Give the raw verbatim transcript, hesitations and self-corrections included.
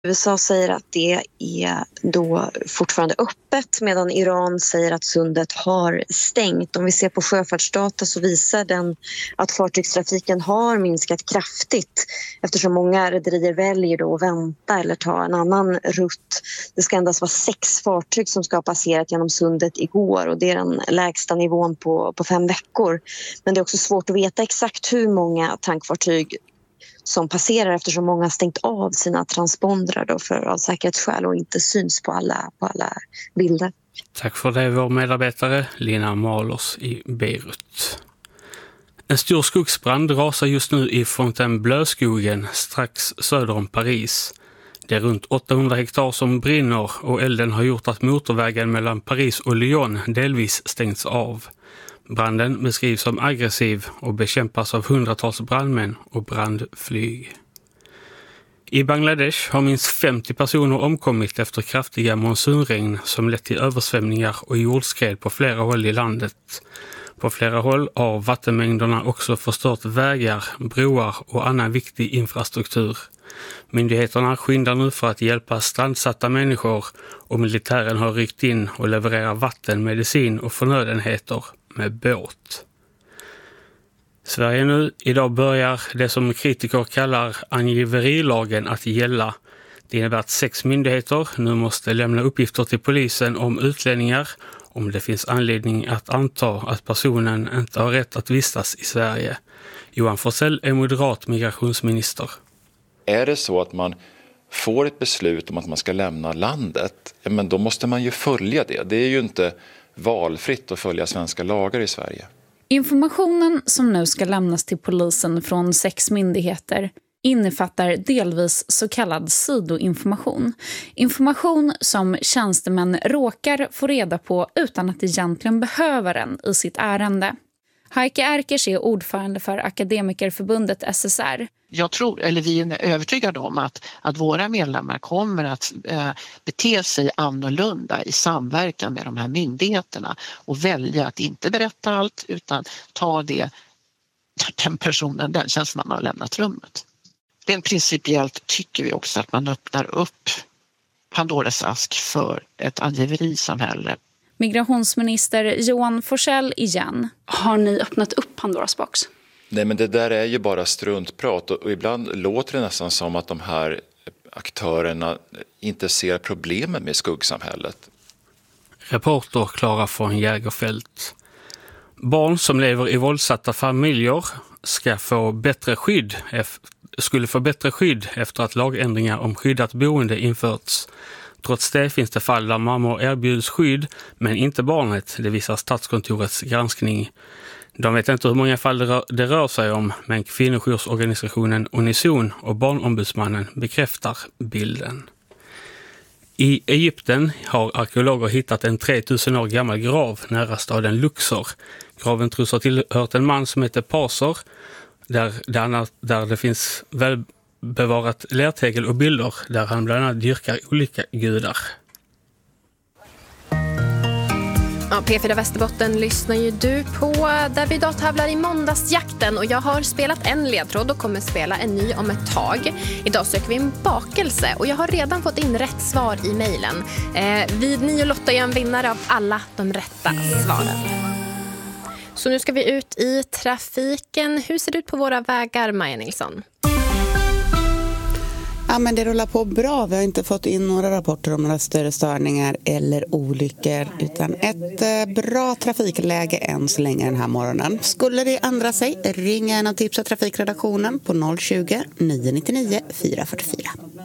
U S A säger att det är då fortfarande öppet medan Iran säger att sundet har stängt. Om vi ser på sjöfartsdata så visar den att fartygstrafiken har minskat kraftigt eftersom många rederier väljer då att vänta eller ta en annan rutt. Det ska endast vara sex fartyg som ska ha passerat genom sundet igår och det är den lägsta nivån på, på fem veckor. Men det är också svårt att veta exakt hur många tankfartyg som passerar eftersom många har stängt av sina transpondrar då för av säkerhetsskäl och inte syns på alla, på alla bilder. Tack för det, vår medarbetare Lina Malers i Beirut. En stor skogsbrand rasar just nu i Fontainebleau-skogen strax söder om Paris. Det är runt åttahundra hektar som brinner och elden har gjort att motorvägen mellan Paris och Lyon delvis stängts av. Branden beskrivs som aggressiv och bekämpas av hundratals brandmän och brandflyg. I Bangladesh har minst femtio personer omkommit efter kraftiga monsunregn som lett till översvämningar och jordskred på flera håll i landet. På flera håll har vattenmängderna också förstört vägar, broar och annan viktig infrastruktur. Myndigheterna skyndar nu för att hjälpa strandsatta människor och militären har ryckt in och levererar vatten, medicin och förnödenheter med båt. Sverige nu, idag börjar det som kritiker kallar angiverilagen att gälla. Det innebär att sex myndigheter nu måste lämna uppgifter till polisen om utlänningar om det finns anledning att anta att personen inte har rätt att vistas i Sverige. Johan Forsell är moderat migrationsminister. Är det så att man får ett beslut om att man ska lämna landet, men då måste man ju följa det. Det är ju inte valfritt att följa svenska lagar i Sverige. Informationen som nu ska lämnas till polisen från sex myndigheter innefattar delvis så kallad sidoinformation. Information som tjänstemän råkar få reda på utan att egentligen behöver den i sitt ärende. Heike Erkers är ordförande för Akademikerförbundet S S R. Jag tror, eller vi är övertygade om att, att våra medlemmar kommer att eh, bete sig annorlunda i samverkan med de här myndigheterna och välja att inte berätta allt utan ta det den personen, den tjänstemannen har lämnat rummet. Rent principiellt tycker vi också att man öppnar upp Pandoras ask för ett angiverisamhälle. Migrationsminister Johan Forsell igen. Har ni öppnat upp Pandoras box? Nej, men det där är ju bara struntprat och ibland låter det nästan som att de här aktörerna inte ser problemen med skuggsamhället. Reporter Klara från Jägerfält. Barn som lever i våldsatta familjer ska få bättre skydd, skulle få bättre skydd efter att lagändringar om skyddat boende införts. Trots det finns det fall där mammor erbjuds skydd men inte barnet, det visar Statskontorets granskning. De vet inte hur många fall det rör, det rör sig om, men kvinnojousorganisationen Unison och barnombudsmannen bekräftar bilden. I Egypten har arkeologer hittat en tre tusen år gammal grav nära staden Luxor. Graven tros ha tillhört en man som heter Paser, där, där, där det finns välbevarat lärtegel och bilder där han bland annat dyrkar olika gudar. Ja, P fyra Västerbotten lyssnar ju du på, där vi idag tävlar i måndagsjakten och jag har spelat en ledtråd och kommer spela en ny om ett tag. Idag söker vi en bakelse och jag har redan fått in rätt svar i mejlen. Eh, vid nio Lotta är jag en vinnare av alla de rätta svaren. Så nu ska vi ut i trafiken. Hur ser det ut på våra vägar, Maja Nilsson? Ja, men det rullar på bra. Vi har inte fått in några rapporter om några större störningar eller olyckor utan ett eh, bra trafikläge än så länge den här morgonen. Skulle det ändra sig, ring gärna och tipsa trafikredaktionen på noll tjugo, nio nio nio, fyra fyra fyra.